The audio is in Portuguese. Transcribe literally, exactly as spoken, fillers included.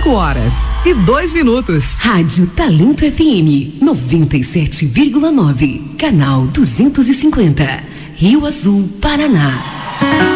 cinco horas e dois minutos. Rádio Talento F M noventa e sete vírgula nove, canal duzentos e cinquenta, Rio Azul, Paraná.